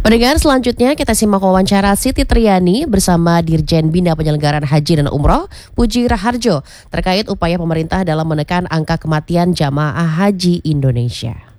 Pendengar, selanjutnya kita simak wawancara Siti Triani bersama Dirjen Bina Penyelenggaraan Haji dan Umroh, Puji Raharjo, terkait upaya pemerintah dalam menekan angka kematian jamaah haji Indonesia.